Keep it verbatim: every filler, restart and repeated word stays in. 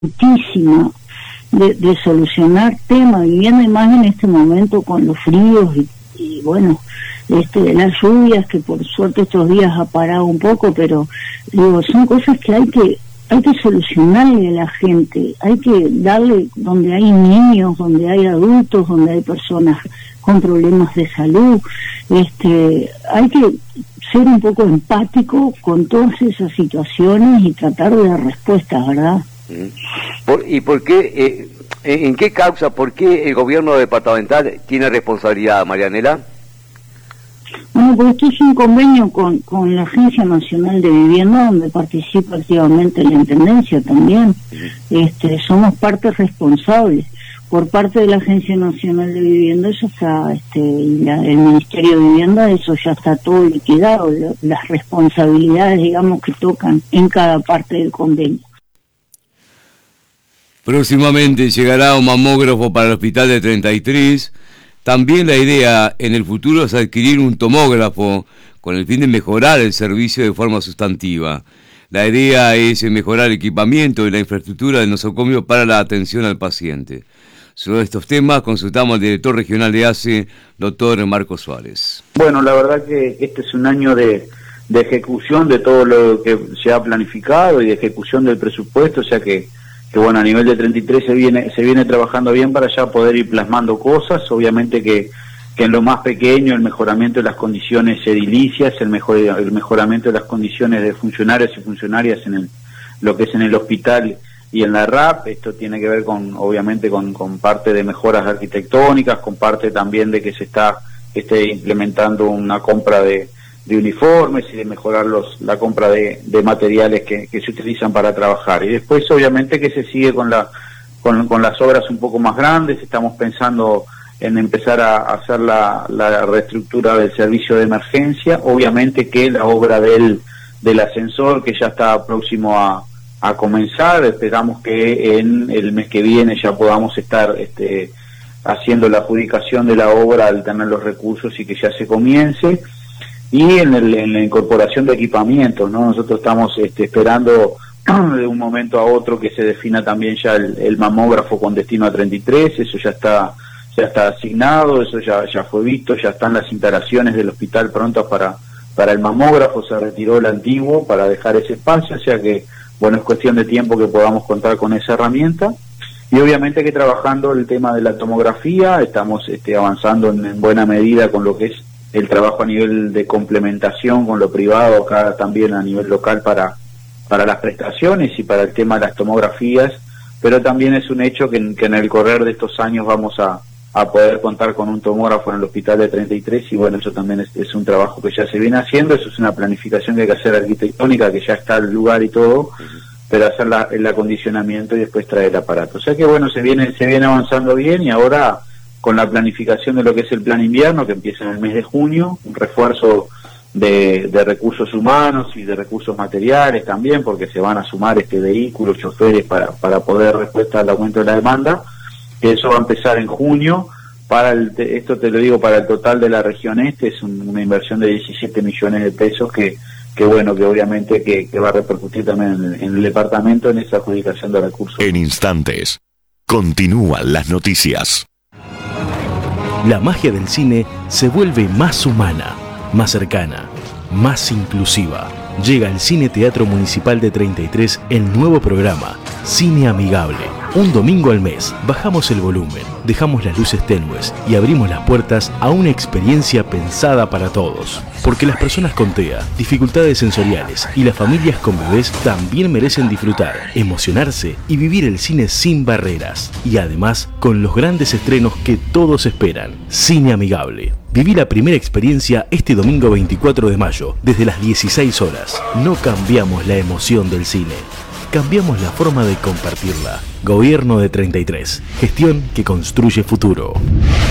muchísima de, de solucionar temas, viviendo más en este momento con los fríos y, y bueno, este, las lluvias, que por suerte estos días ha parado un poco, pero digo, son cosas que hay que hay que solucionarle a la gente, hay que darle donde hay niños, donde hay adultos, donde hay personas con problemas de salud, este, hay que ser un poco empático con todas esas situaciones y tratar de dar respuestas, ¿verdad? ¿Por, ¿Y por qué, eh, en qué causa, por qué el gobierno departamental tiene responsabilidad, Marianela? Bueno, pues esto es un convenio con, con la Agencia Nacional de Vivienda, donde participa activamente la Intendencia también. Este, somos parte responsable. Por parte de la Agencia Nacional de Vivienda, eso está, este, y la, el Ministerio de Vivienda, eso ya está todo liquidado, lo, las responsabilidades, digamos, que tocan en cada parte del convenio. Próximamente llegará un mamógrafo para el Hospital de treinta y tres. También la idea en el futuro es adquirir un tomógrafo con el fin de mejorar el servicio de forma sustantiva. La idea es mejorar el equipamiento y la infraestructura del nosocomio para la atención al paciente. Sobre estos temas consultamos al director regional de A C E, doctor Marcos Suárez. Bueno, la verdad que este es un año de, de ejecución de todo lo que se ha planificado y de ejecución del presupuesto, o sea que que bueno, a nivel de treinta y tres se viene se viene trabajando bien para ya poder ir plasmando cosas, obviamente que, que en lo más pequeño, el mejoramiento de las condiciones edilicias, el mejor el mejoramiento de las condiciones de funcionarios y funcionarias en el lo que es en el hospital y en la R A P, esto tiene que ver con, obviamente, con, con parte de mejoras arquitectónicas, con parte también de que se está esté implementando una compra de de uniformes y de mejorar los, la compra de, de materiales que, que se utilizan para trabajar. Y después obviamente que se sigue con la con, con las obras un poco más grandes, estamos pensando en empezar a, a hacer la, la reestructura del servicio de emergencia, obviamente que la obra del, del ascensor que ya está próximo a, a comenzar, esperamos que en el mes que viene ya podamos estar este, haciendo la adjudicación de la obra al tener los recursos y que ya se comience. Y en, el, en la incorporación de equipamientos, ¿no? Nosotros estamos este, esperando de un momento a otro que se defina también ya el, el mamógrafo con destino a treinta y tres, eso ya está ya está asignado, eso ya ya fue visto, ya están las instalaciones del hospital prontas para, para el mamógrafo, se retiró el antiguo para dejar ese espacio, o sea que, bueno, es cuestión de tiempo que podamos contar con esa herramienta. Y obviamente que trabajando el tema de la tomografía, estamos este, avanzando en, en buena medida con lo que es el trabajo a nivel de complementación con lo privado, acá también a nivel local para, para las prestaciones y para el tema de las tomografías, pero también es un hecho que, que en el correr de estos años vamos a, a poder contar con un tomógrafo en el hospital de treinta y tres y bueno, eso también es, es un trabajo que ya se viene haciendo, eso es una planificación que hay que hacer arquitectónica, que ya está el lugar y todo, pero hacer la, el acondicionamiento y después traer el aparato. O sea que bueno, se viene, se viene avanzando bien y ahora con la planificación de lo que es el plan invierno, que empieza en el mes de junio, un refuerzo de, de recursos humanos y de recursos materiales también, porque se van a sumar este vehículos, choferes, para, para poder respuesta al aumento de la demanda, que eso va a empezar en junio, para el, esto te lo digo para el total de la región este, es un, una inversión de diecisiete millones de pesos que, que bueno, que obviamente que, que va a repercutir también en el, en el departamento en esa adjudicación de recursos. En instantes, continúan las noticias. La magia del cine se vuelve más humana, más cercana, más inclusiva. Llega al Cine Teatro Municipal de treinta y tres el nuevo programa Cine Amigable. Un domingo al mes bajamos el volumen, dejamos las luces tenues y abrimos las puertas a una experiencia pensada para todos. Porque las personas con T E A, dificultades sensoriales y las familias con bebés también merecen disfrutar, emocionarse y vivir el cine sin barreras. Y además con los grandes estrenos que todos esperan. Cine Amigable. Viví la primera experiencia este domingo veinticuatro de mayo, desde las dieciséis horas. No cambiamos la emoción del cine, cambiamos la forma de compartirla. Gobierno de treinta y tres. Gestión que construye futuro.